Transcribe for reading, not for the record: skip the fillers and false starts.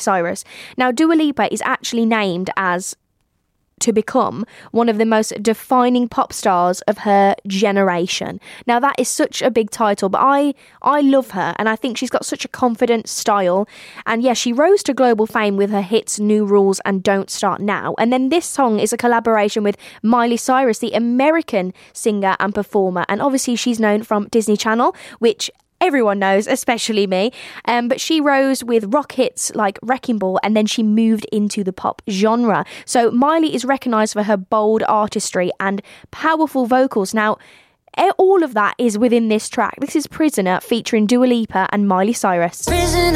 Cyrus. Now, Dua Lipa is actually named as to become one of the most defining pop stars of her generation. Now, that is such a big title, but I love her, and I think she's got such a confident style. And yeah, she rose to global fame with her hits New Rules and Don't Start Now. And then this song is a collaboration with Miley Cyrus, the American singer and performer. And obviously she's known from Disney Channel, which everyone knows, especially me. But she rose with rock hits like Wrecking Ball, and then she moved into the pop genre. So Miley is recognised for her bold artistry and powerful vocals. Now, all of that is within this track. This is Prisoner featuring Dua Lipa and Miley Cyrus. Prisoner.